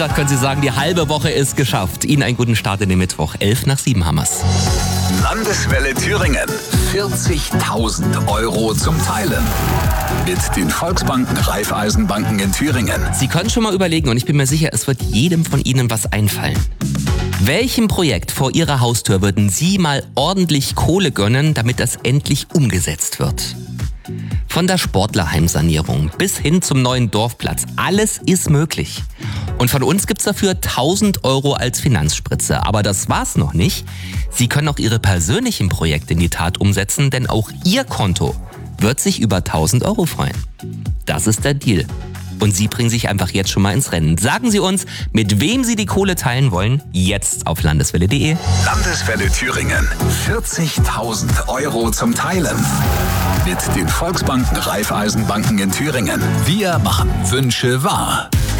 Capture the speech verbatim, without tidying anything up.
Da können Sie sagen, die halbe Woche ist geschafft. Ihnen einen guten Start in den Mittwoch. elf nach sieben haben wir's. Landeswelle Thüringen. vierzigtausend Euro zum Teilen. Mit den Volksbanken Raiffeisenbanken in Thüringen. Sie können schon mal überlegen und ich bin mir sicher, es wird jedem von Ihnen was einfallen. Welchem Projekt vor Ihrer Haustür würden Sie mal ordentlich Kohle gönnen, damit das endlich umgesetzt wird? Von der Sportlerheimsanierung bis hin zum neuen Dorfplatz. Alles ist möglich. Und von uns gibt's dafür tausend Euro als Finanzspritze. Aber das war's noch nicht. Sie können auch Ihre persönlichen Projekte in die Tat umsetzen, denn auch Ihr Konto wird sich über tausend Euro freuen. Das ist der Deal. Und Sie bringen sich einfach jetzt schon mal ins Rennen. Sagen Sie uns, mit wem Sie die Kohle teilen wollen, jetzt auf landeswelle punkt de. Landeswelle Thüringen. vierzigtausend Euro zum Teilen. Mit den Volksbanken Raiffeisenbanken in Thüringen. Wir machen Wünsche wahr.